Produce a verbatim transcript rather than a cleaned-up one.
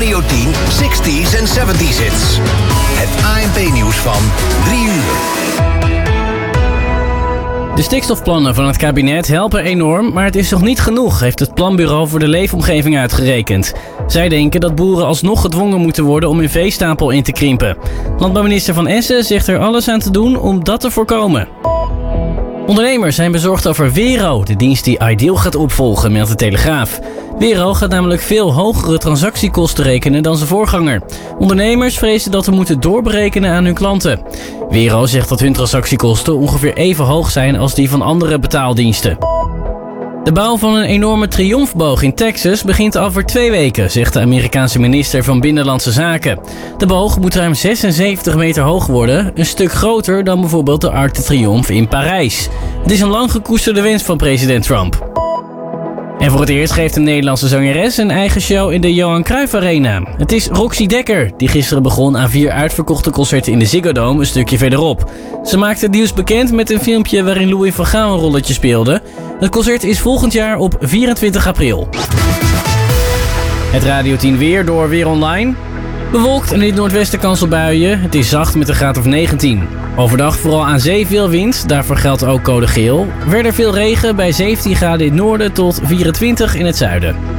Radio tien zestig's en zeventig's hits. Het A N P-nieuws van drie uur. De stikstofplannen van het kabinet helpen enorm, maar het is nog niet genoeg, heeft het Planbureau voor de Leefomgeving uitgerekend. Zij denken dat boeren alsnog gedwongen moeten worden om hun veestapel in te krimpen. Landbouwminister Van Essen zegt er alles aan te doen om dat te voorkomen. Ondernemers zijn bezorgd over Wero, de dienst die Ideal gaat opvolgen, meldt de Telegraaf. Wero gaat namelijk veel hogere transactiekosten rekenen dan zijn voorganger. Ondernemers vrezen dat ze moeten doorberekenen aan hun klanten. Wero zegt dat hun transactiekosten ongeveer even hoog zijn als die van andere betaaldiensten. De bouw van een enorme triomfboog in Texas begint over twee weken, zegt de Amerikaanse minister van Binnenlandse Zaken. De boog moet ruim zesenzeventig meter hoog worden, een stuk groter dan bijvoorbeeld de Arc de Triomphe in Parijs. Het is een lang gekoesterde wens van president Trump. En voor het eerst geeft een Nederlandse zangeres een eigen show in de Johan Cruijff Arena. Het is Roxy Dekker, die gisteren begon aan vier uitverkochte concerten in de Ziggo Dome een stukje verderop. Ze maakte het nieuws bekend met een filmpje waarin Louis van Gaal een rolletje speelde. Het concert is volgend jaar op vierentwintig april. Het Radio tien weer door Weer Online. Bewolkt en in het noordwesten kans op buien. Het is zacht met een graad of negentien. Overdag vooral aan zee veel wind, daarvoor geldt ook code geel. Verder veel regen bij zeventien graden in het noorden tot vierentwintig in het zuiden.